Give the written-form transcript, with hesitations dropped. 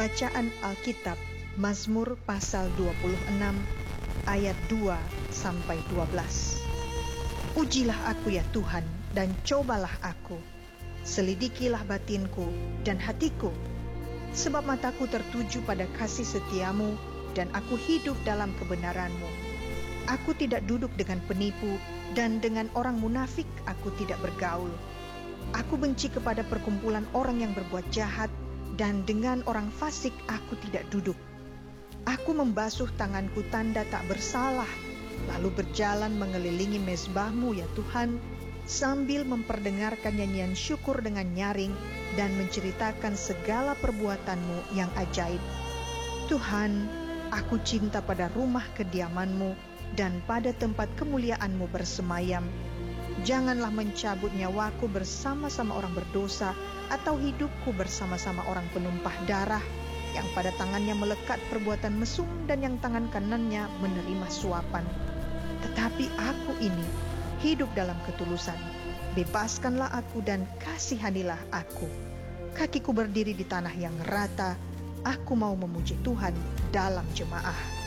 Bacaan Alkitab, Mazmur pasal 26 ayat 2-12. Ujilah aku ya Tuhan, dan cobalah aku. Selidikilah batinku dan hatiku, sebab mataku tertuju pada kasih setiamu, dan aku hidup dalam kebenaranmu. Aku tidak duduk dengan penipu, dan dengan orang munafik aku tidak bergaul. Aku benci kepada perkumpulan orang yang berbuat jahat, dan dengan orang fasik aku tidak duduk. Aku membasuh tanganku tanda tak bersalah, lalu berjalan mengelilingi mezbahmu ya Tuhan, sambil memperdengarkan nyanyian syukur dengan nyaring dan menceritakan segala perbuatanmu yang ajaib. Tuhan, aku cinta pada rumah kediamanmu dan pada tempat kemuliaanmu bersemayam. Janganlah mencabut nyawaku bersama-sama orang berdosa, atau hidupku bersama-sama orang penumpah darah, yang pada tangannya melekat perbuatan mesum dan yang tangan kanannya menerima suapan. Tetapi aku ini hidup dalam ketulusan. Bebaskanlah aku dan kasihanilah aku. Kakiku berdiri di tanah yang rata. Aku mau memuji Tuhan dalam jemaah.